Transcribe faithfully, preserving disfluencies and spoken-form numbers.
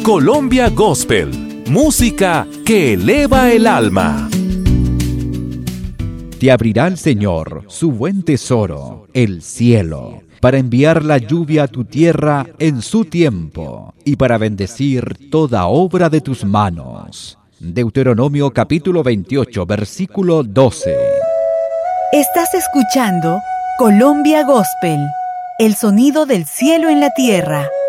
Colombia Gospel, música que eleva el alma. Te abrirá el Señor su buen tesoro, el cielo, para enviar la lluvia a tu tierra en su tiempo y para bendecir toda obra de tus manos. Deuteronomio capítulo veintiocho, versículo doce. Estás escuchando Colombia Gospel, el sonido del cielo en la tierra.